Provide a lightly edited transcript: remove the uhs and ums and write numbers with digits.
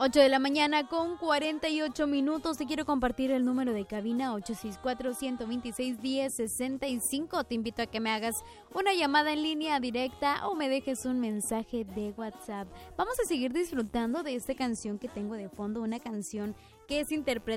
8 de la mañana con 48 minutos. Te quiero compartir el número de cabina 864-126-1065. Te invito a que me hagas una llamada en línea directa o me dejes un mensaje de WhatsApp. Vamos a seguir disfrutando de esta canción que tengo de fondo, una canción que es interpretada